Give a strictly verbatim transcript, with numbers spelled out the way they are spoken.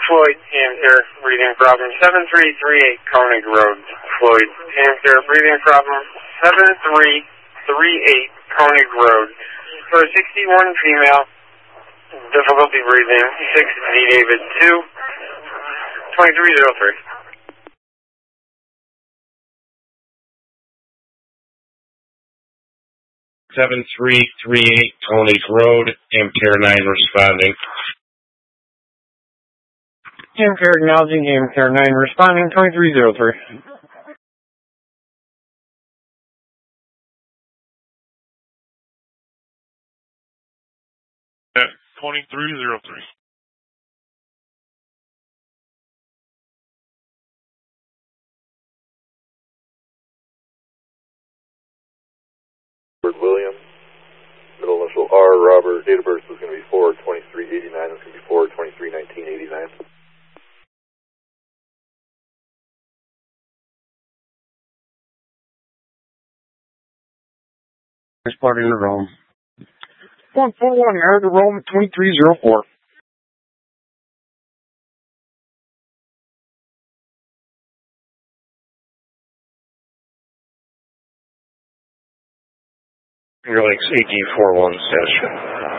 Floyd Panther, breathing problem seven three three eight Koenig Road. Floyd Panther, breathing problem seven three three eight Koenig Road. For a sixty-one female, difficulty breathing, six D David two, twenty-three oh three. seven three three eight Koenig Road, Amcare nine responding. Amcare acknowledging, Amcare nine responding, twenty-three oh three. twenty-three oh three. William, middle initial R, Robert, date of birth is going to be four twenty-three eighty-nine, it's going to be four twenty-three nineteen eighty-nine. Responding to Rome. one four one, air to Rome, twenty-three oh four. Your Lakes eighteen four one, status.